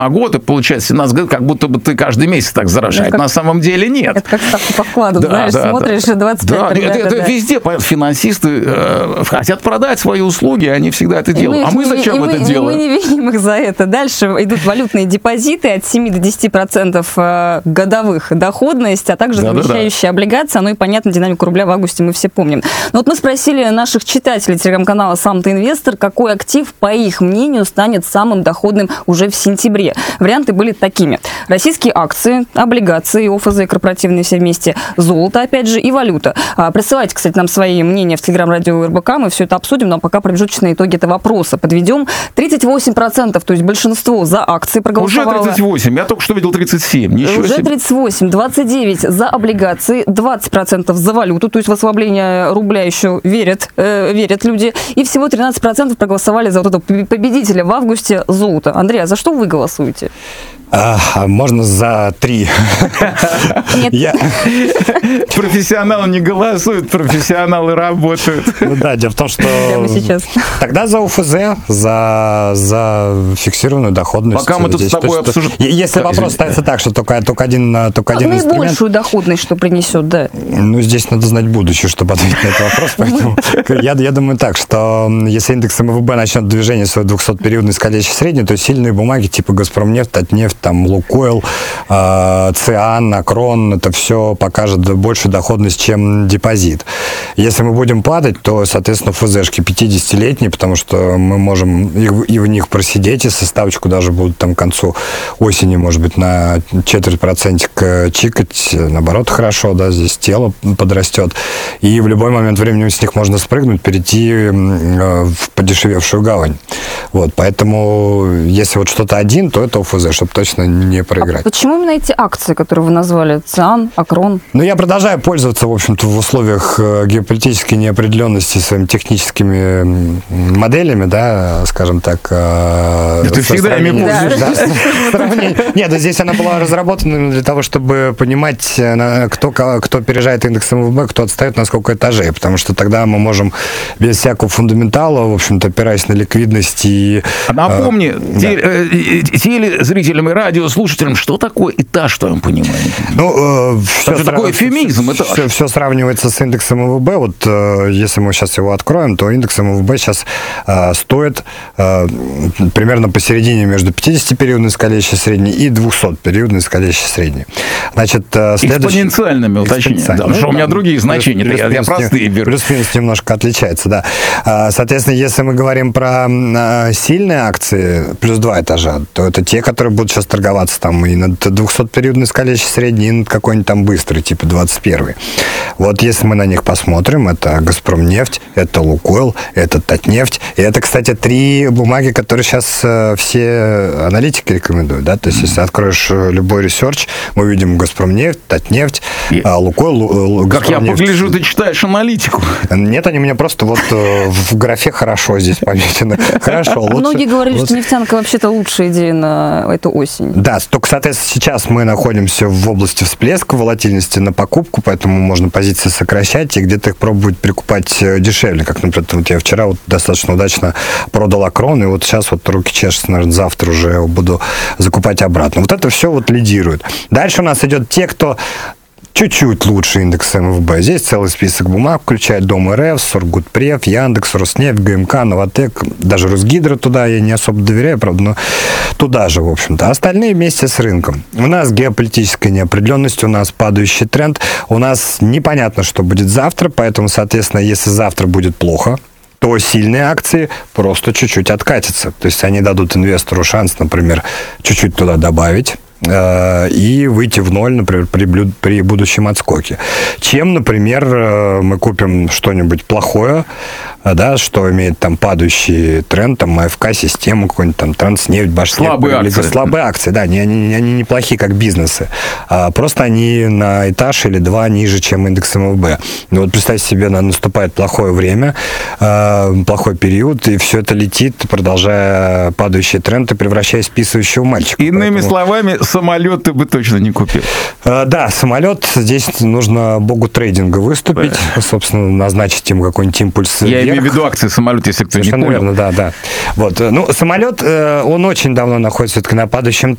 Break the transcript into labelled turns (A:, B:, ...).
A: год, и получается 17 год, как будто бы ты каждый месяц так заражаешь. На самом деле нет.
B: Это как ставку по вкладу, знаешь, смотришь, 25.
A: Да, это везде. Финансисты хотят продать свои услуги, они всегда это делают. А мы зачем это делаем?
B: Мы не видим их за это. Дальше идут валютные депозиты от 7 до 10% годовых доходность, а также замещающие облигации. Ну и, понятно, динамику рубля в августе мы все помним. Но вот мы спросили наших читателей телеграм-канала «Сам ты инвестор», какой актив, по их мнению, станет самым доходным уже в сентябре. Варианты были такими. Российские акции, облигации, ОФЗ и корпоративные все вместе, золото, опять же, и валюта. Присылайте, кстати, нам свои мнения в телеграм-радио РБК, мы все это обсудим, но пока промежуточные итоги этого вопроса подведем. 38%, то есть большинство за акции проголосовало.
A: Уже 38, я только что видел 37. Ничего
B: уже
A: себе.
B: 38, 29 за облигации, 20% за валюту, то есть в ослабление рубля еще верят люди, и всего 13% проголосовали за вот этого победителя в августе золото. Андрей, а за что вы голосуете?
C: Можно за 3.
B: Нет.
A: Профессионалы не голосуют, профессионалы работают.
C: Ну да, дело в том, что...
B: Прямо сейчас.
C: Тогда за ОФЗ, за фиксированную доходность.
A: Пока мы тут с тобой обсуждаем...
C: Если вопрос ставится так, что только один инструмент...
B: Наибольшую доходность, что принесет, да.
C: Ну, здесь надо знать будущее, чтобы ответить на этот вопрос, поэтому я думаю так, что если индекс МВБ начнет движение свой 200-периодный скользящий средний, то сильные бумаги типа «Газпромнефть», «Татнефть», там «Лукойл», «Циан», «Акрон», это все покажет большую доходность, чем депозит. Если мы будем падать, то, соответственно, ФЗшки 50-летние, потому что мы можем и в них просидеть, и со ставочку даже будут там к концу осени, может быть, на 0,25% чикать, наоборот, хорошо, да, здесь тело подрастет, и в любой момент времени с них можно спрыгнуть, перейти в подешевевшую гавань. Вот, поэтому, если вот что-то один, то это ОФЗ, чтобы точно не проиграть.
B: А почему именно эти акции, которые вы назвали, ЦИАН, Акрон?
C: Ну, я продолжаю пользоваться, в общем-то, в условиях геополитической неопределенности своими техническими моделями, да, скажем так.
A: Ты всегда ими пользуешься.
C: Нет, здесь она была разработана для того, чтобы понимать, кто опережает индекс МВБ, кто отстает на сколько этажей, потому что тогда мы можем без всякого фундаментала, в общем-то, опираясь на ликвидность и...
A: Напомни телезрителям и радиослушателям, что такое этаж в твоем понимании?
C: Ну,
A: это такой эвфемизм.
C: Все сравнивается с индексом МВБ. Вот если мы сейчас его откроем, то индекс МВБ сейчас стоит примерно посередине между 50-периодной скользящей средней и 200-периодной скользящей средней. Значит,
A: экспоненциальными уточнения. Да, потому что у меня другие значения. Я простые беру.
C: Плюс-минус немножко отличается, да. Соответственно, если мы говорим про сильные акции, плюс 2 этажа, то это те, которые будут сейчас торговаться там и над 200-периодной скользящей средней, и над какой-нибудь там быстрый, типа 21-й. Вот если мы на них посмотрим, это «Газпромнефть», это «Лукойл», это «Татнефть». И это, кстати, 3 бумаги, которые сейчас все аналитики рекомендуют, да, то есть если откроешь любой ресерч, мы видим «Газпромнефть», «Татнефть», «Лукойл»,
A: как я погляжу, ты читаешь аналитику.
C: Нет, они меня просто вот в графе «хорошо» здесь помечены. Хорошо.
B: Многие говорили, что нефтянка вообще-то лучшая идея на эту осень.
C: Да, только, соответственно, сейчас мы находимся в области всплеска волатильности на покупку, поэтому можно позиции сокращать и где-то их пробовать прикупать дешевле. Как, например, вот я вчера вот достаточно удачно продал Акрон, и вот сейчас вот руки чешутся, наверное, завтра уже буду закупать обратно. Вот это все вот лидирует. Дальше у нас идет те, кто чуть-чуть лучше индекса МВБ. Здесь целый список бумаг, включая Дом РФ, Сургутпрев, Яндекс, Роснефть, ГМК, Новотек, даже Росгидро туда я не особо доверяю, правда, но туда же, в общем-то. Остальные вместе с рынком. У нас геополитическая неопределенность, у нас падающий тренд, у нас непонятно, что будет завтра, поэтому, соответственно, если завтра будет плохо, то сильные акции просто чуть-чуть откатятся. То есть они дадут инвестору шанс, например, чуть-чуть туда добавить и выйти в ноль, например, при будущем отскоке. Чем, например, мы купим что-нибудь плохое, да, что имеет там падающий тренд, там АФК, систему, какой-нибудь там Транснефть, Башнефть. Слабые акции, да, они неплохие как бизнесы. Просто они на этаж или 2 ниже, чем индекс МВБ. Ну, вот представьте себе, наступает плохое время, плохой период, и все это летит, продолжая падающий тренд и превращаясь в писающего мальчика.
A: Иными словами, самолет ты бы точно не купил.
C: Да, самолет. Здесь нужно богу трейдинга выступить, собственно, назначить ему какой-нибудь импульс
A: Я
C: вверх.
A: имею в виду акции самолет, если кто не понял.
C: Верно, да. Вот. Ну, самолет, он очень давно находится все-таки на падающем